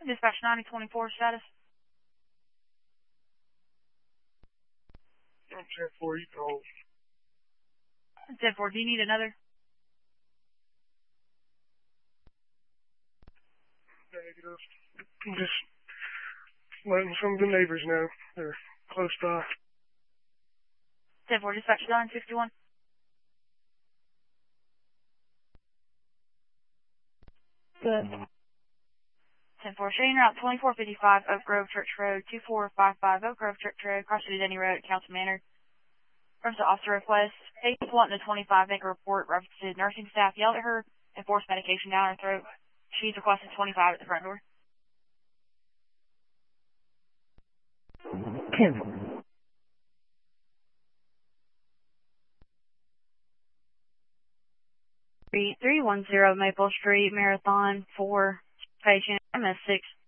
Dispatch 9024 status. 10-4, you can hold. 10-4, do you need another? Negative. I'm just letting some of the neighbors know they're close by. 10-4, dispatch 961. Good. 10-4, showing route 2455 Oak Grove Church Road, 2455 Oak Grove Church Road, cross City Denny Road, Council Manor. From the officer request, patient's wanting a 25-acre report, references nursing staff yelled at her and forced medication down her throat. She's requested 25 at the front door. 10-4. Three 310 Maple Street, Marathon, 4, patient MS6.